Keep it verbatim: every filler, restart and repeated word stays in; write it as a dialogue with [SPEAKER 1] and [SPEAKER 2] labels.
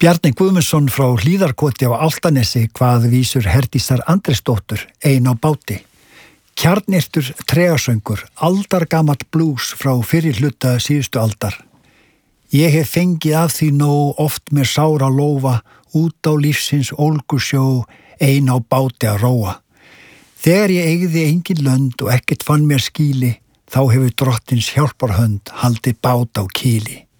[SPEAKER 1] Bjarni Guðmundsson frá Hlíðarkoti á Álftanesi hvað vísur Herdísar Andrésdóttur ein á báti. Kjarnyrtur tregasöngur, aldargamall blús frá fyrri hluta síðustu aldar. Ég hef fengið af því nóg oft með sára lófa út á lífsins ólgusjó ein á báti að róa. Þegar ég eigði engin lönd og ekkert fann mér skýli, þá hefur drottins hjálparhönd haldið bát á kýli.